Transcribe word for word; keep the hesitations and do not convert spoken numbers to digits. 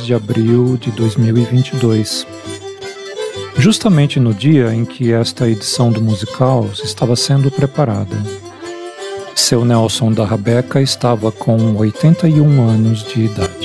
dois de abril de dois mil e vinte e dois, justamente no dia em que esta edição do musical estava sendo preparada. Seu Nelson da Rabeca estava com oitenta e um anos de idade.